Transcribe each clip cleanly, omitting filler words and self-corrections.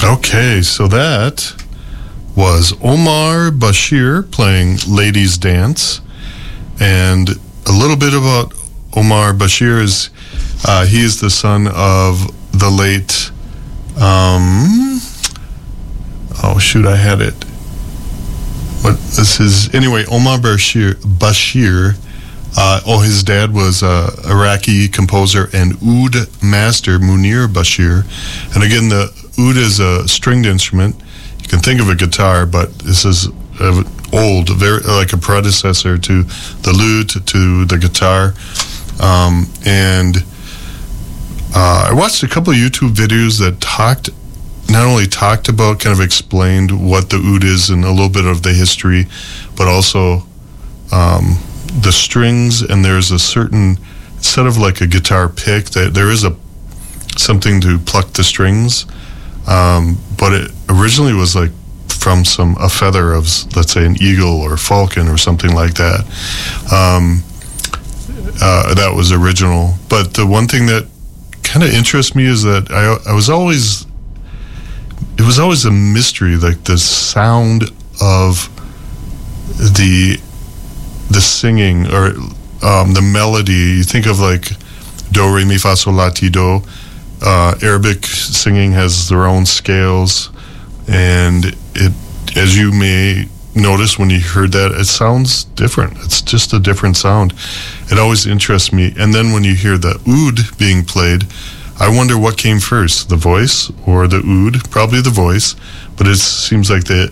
Okay, so that was Omar Bashir playing Ladies Dance. And a little bit about Omar Bashir is he is the son of the late I had it. Omar Bashir. His dad was Iraqi composer and oud master Munir Bashir. And again, the oud is a stringed instrument. You can think of a guitar, but this is old, very like a predecessor to the lute, to the guitar. I watched a couple of YouTube videos that not only talked about, kind of explained what the oud is and a little bit of the history, but also the strings, and there's a certain, instead of like a guitar pick, that there is something to pluck the strings, but it originally was like from a feather of, let's say, an eagle or falcon or something like that. That was original. But the one thing that kind of interests me is that it was always a mystery, like the sound of the singing or the melody. You think of like do, re, mi, fa, sol, la, ti, do. Arabic singing has their own scales, and it, as you may notice when you heard that, it sounds different. It's just a different sound. It always interests me. And then when you hear the oud being played, I wonder what came first, the voice or the oud? Probably the voice, but it seems like they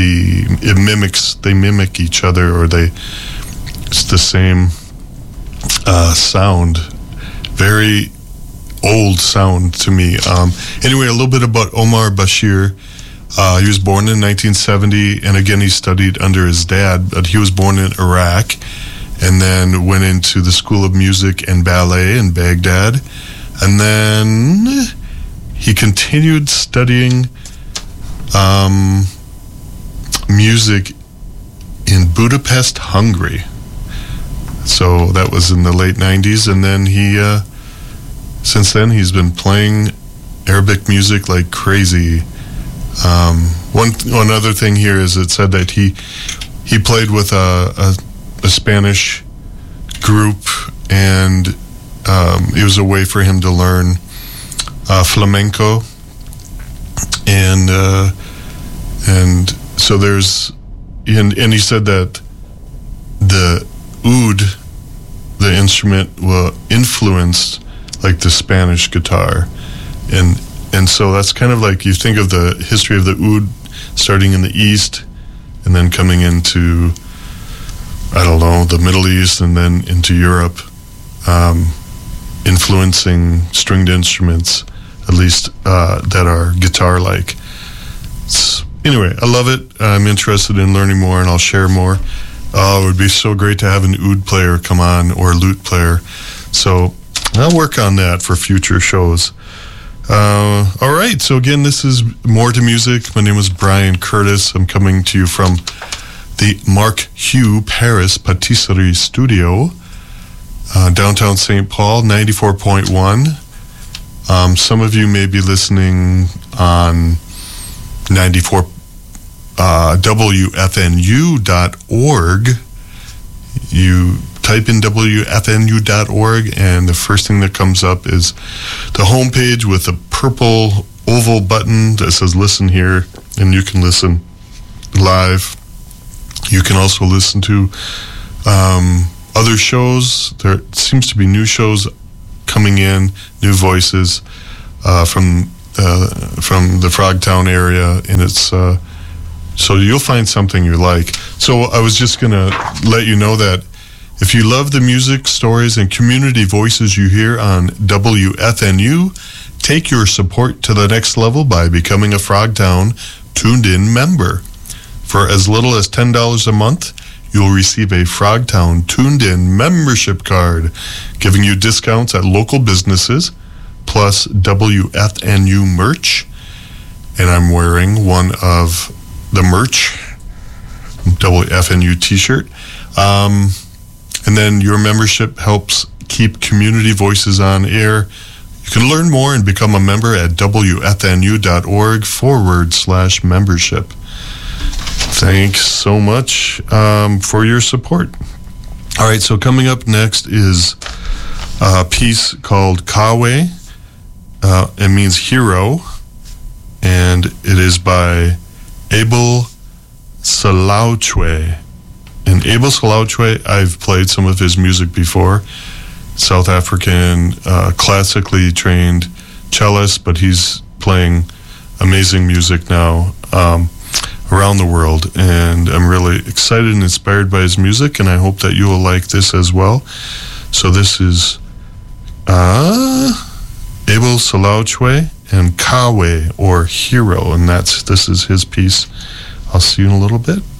mimic each other, or it's the same sound. Very old sound to me. Anyway, a little bit about Omar Bashir. He was born in 1970, and again, he studied under his dad, but he was born in Iraq, and then went into the School of Music and Ballet in Baghdad, and then he continued studying music in Budapest, Hungary. So that was in the late 90s, and then since then, he's been playing Arabic music like crazy. One other thing here is it said that he played with a Spanish group, and it was a way for him to learn flamenco, and so and he said that the oud, the instrument, influenced like the Spanish guitar, and so that's kind of like, you think of the history of the oud starting in the East and then coming into, I don't know, the Middle East and then into Europe, influencing stringed instruments, at least that are guitar-like. Anyway, I love it. I'm interested in learning more, and I'll share more. It would be so great to have an oud player come on, or a lute player. So I'll work on that for future shows. All right, so again, this is More to Music. My name is Brian Curtis. I'm coming to you from the Mark Hugh Paris Patisserie Studio, downtown St. Paul, 94.1. Some of you may be listening on 94 WFNU.org. You type in WFNU.org, and the first thing that comes up is the homepage with a purple oval button that says listen here, and you can listen live. You can also listen to other shows. There seems to be new shows coming in, new voices from the Frogtown area, and it's so you'll find something you like. So I was just going to let you know that if you love the music, stories, and community voices you hear on WFNU, take your support to the next level by becoming a Frogtown Tuned In member. For as little as $10 a month, you'll receive a Frogtown Tuned In membership card, giving you discounts at local businesses, plus WFNU merch. And I'm wearing one of the merch, WFNU t-shirt. And then your membership helps keep community voices on air. You can learn more and become a member at wfnu.org/membership. Thanks so much for your support. All right, so coming up next is a piece called Kawe. It means hero, and it is by Abel Salauchwe. And Abel Salauchwe, I've played some of his music before. South African, classically trained cellist, but he's playing amazing music now around the world. And I'm really excited and inspired by his music, and I hope that you will like this as well. So this is Abel Salauchwe and Kawe, or Hero, and this is his piece. I'll see you in a little bit.